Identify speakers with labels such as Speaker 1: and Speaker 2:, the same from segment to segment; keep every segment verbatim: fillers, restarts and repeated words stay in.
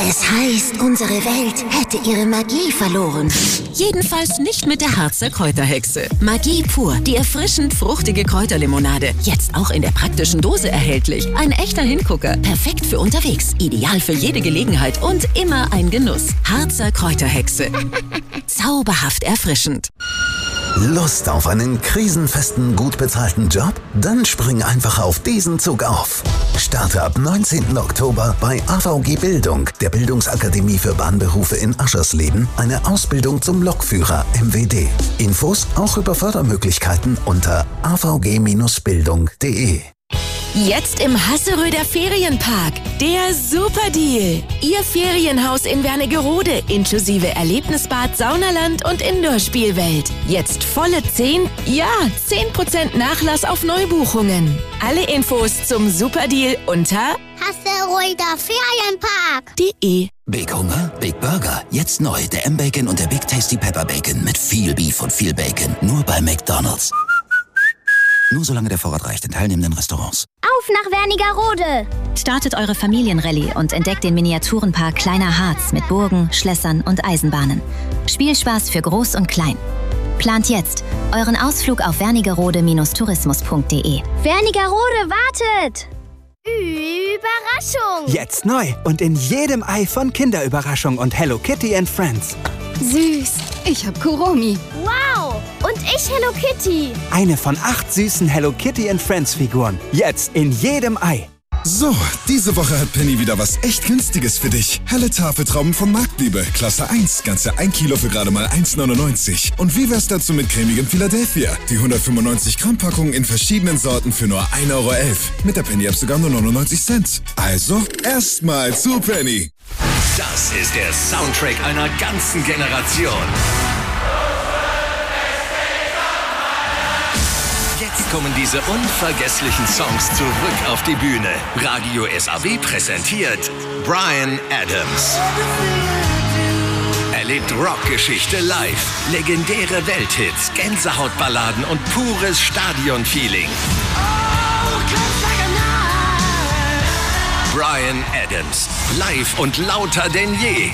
Speaker 1: Es heißt, unsere Welt hätte ihre Magie verloren.
Speaker 2: Jedenfalls nicht mit der Harzer Kräuterhexe. Magie pur, die erfrischend fruchtige Kräuterlimonade. Jetzt auch in der praktischen Dose erhältlich. Ein echter Hingucker. Perfekt für unterwegs. Ideal für jede Gelegenheit und immer ein Genuss. Harzer Kräuterhexe. Zauberhaft erfrischend.
Speaker 3: Lust auf einen krisenfesten, gut bezahlten Job? Dann spring einfach auf diesen Zug auf. Starte ab neunzehnten Oktober bei A V G Bildung, der Bildungsakademie für Bahnberufe in Aschersleben, eine Ausbildung zum Lokführer M W D. Infos auch über Fördermöglichkeiten unter a v g Bindestrich bildung punkt de.
Speaker 4: Jetzt im Hasseröder Ferienpark. Der Superdeal. Ihr Ferienhaus in Wernigerode inklusive Erlebnisbad, Saunaland und Indoor-Spielwelt. Jetzt volle zehn, ja, zehn Prozent Nachlass auf Neubuchungen. Alle Infos zum Superdeal unter
Speaker 5: Hasseröder Ferienpark
Speaker 4: punkt de.
Speaker 6: Big Hunger, Big Burger. Jetzt neu der M-Bacon und der Big Tasty Pepper Bacon mit viel Beef und viel Bacon. Nur bei McDonald's. Nur solange der Vorrat reicht in teilnehmenden Restaurants.
Speaker 5: Auf nach Wernigerode!
Speaker 7: Startet eure Familienrallye und entdeckt den Miniaturenpark Kleiner Harz mit Burgen, Schlössern und Eisenbahnen. Spielspaß für Groß und Klein. Plant jetzt euren Ausflug auf wernigerode Bindestrich tourismus punkt de.
Speaker 5: Wernigerode wartet! Überraschung!
Speaker 8: Jetzt neu und in jedem Ei von Kinderüberraschung und Hello Kitty and Friends.
Speaker 9: Süß, ich hab Kuromi.
Speaker 5: Wow, und ich Hello Kitty.
Speaker 8: Eine von acht süßen Hello Kitty and Friends Figuren. Jetzt in jedem Ei.
Speaker 10: So, diese Woche hat Penny wieder was echt Günstiges für dich. Helle Tafeltrauben von Marktliebe, Klasse eins, ganze ein Kilo für gerade mal eins neunundneunzig. Und wie wär's dazu mit cremigem Philadelphia? Die hundertfünfundneunzig Gramm Packung in verschiedenen Sorten für nur ein Euro elf. Mit der Penny-App sogar nur neunundneunzig Cent. Also, erstmal zu Penny.
Speaker 11: Das ist der Soundtrack einer ganzen Generation. Jetzt kommen diese unvergesslichen Songs zurück auf die Bühne. Radio S A W präsentiert Bryan Adams. Erlebt Rockgeschichte live, legendäre Welthits, Gänsehautballaden und pures Stadionfeeling. Bryan Adams, live und lauter denn je.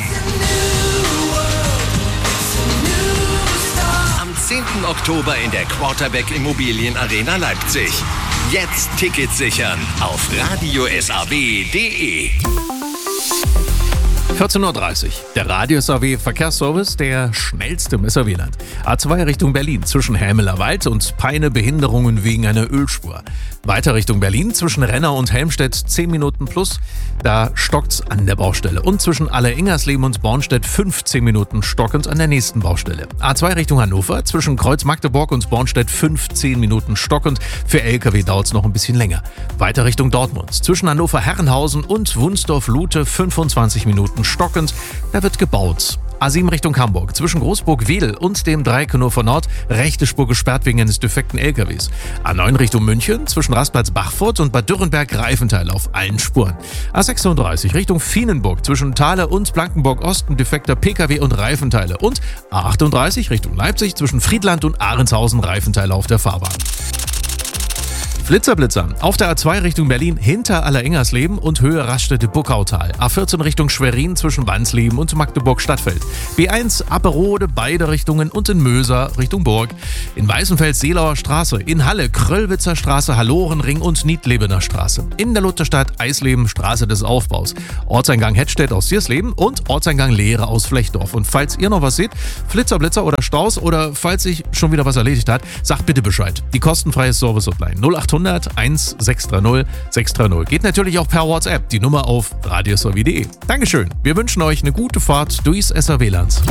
Speaker 11: Am zehnten Oktober in der Quarterback Immobilien Arena Leipzig. Jetzt Tickets sichern auf radio s a w punkt de.
Speaker 12: vierzehn Uhr dreißig. Der Radio S A W Verkehrsservice, der schnellste im S A W-Land. A zwei Richtung Berlin zwischen Hämeler Wald und Peine Behinderungen wegen einer Ölspur. Weiter Richtung Berlin zwischen Renner und Helmstedt zehn Minuten plus. Da stockt's an der Baustelle. Und zwischen Alleringersleben und Bornstedt fünfzehn Minuten stockend an der nächsten Baustelle. A zwei Richtung Hannover zwischen Kreuz Magdeburg und Bornstedt fünfzehn Minuten stockend. Für L K W dauert's noch ein bisschen länger. Weiter Richtung Dortmund zwischen Hannover Herrenhausen und Wunsdorf-Lute fünfundzwanzig Minuten stockend. Da wird gebaut. A sieben Richtung Hamburg zwischen Großburg-Wedel und dem Dreieck Hannover Nord rechte Spur gesperrt wegen eines defekten L K Ws. A neun Richtung München zwischen Rastplatz-Bachfurt und Bad Dürrenberg Reifenteil auf allen Spuren. A sechsunddreißig Richtung Fienenburg zwischen Thale und Blankenburg-Ost ein defekter P K W und Reifenteile. Und A achtunddreißig Richtung Leipzig zwischen Friedland und Ahrendshausen Reifenteile auf der Fahrbahn. Blitzerblitzer. Auf der A zwei Richtung Berlin hinter Alleringersleben und Höhe Raststätte-Buckautal. A vierzehn Richtung Schwerin zwischen Wansleben und Magdeburg-Stadtfeld. B eins Apperode beide Richtungen und in Möser Richtung Burg. In Weißenfels-Seelauer Straße. In Halle Kröllwitzer Straße, Hallorenring und Niedlebener Straße. In der Lutherstadt Eisleben Straße des Aufbaus. Ortseingang Hettstedt aus Siersleben und Ortseingang Lehre aus Flechdorf. Und falls ihr noch was seht, Flitzer, Blitzer oder Staus oder falls sich schon wieder was erledigt hat, sagt bitte Bescheid. Die kostenfreie Service-Hotline null achthundert eins sechs drei null sechs drei null. Geht natürlich auch per WhatsApp. Die Nummer auf radio s a w punkt de. Dankeschön. Wir wünschen euch eine gute Fahrt durchs S A W-Land.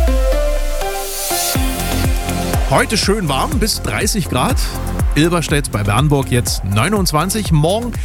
Speaker 12: Heute schön warm bis dreißig Grad. Ilberstedt bei Bernburg jetzt neunundzwanzig. Morgen